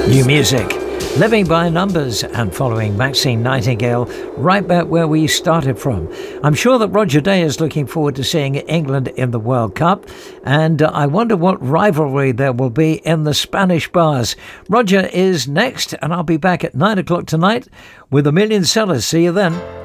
New music, Living by Numbers, and following Maxine Nightingale, right back where we started from. I'm sure that Roger Day is looking forward to seeing England in the World Cup, and I wonder what rivalry there will be in the Spanish bars. Roger is next, and I'll be back at 9 o'clock tonight with A Million Sellers. See you then.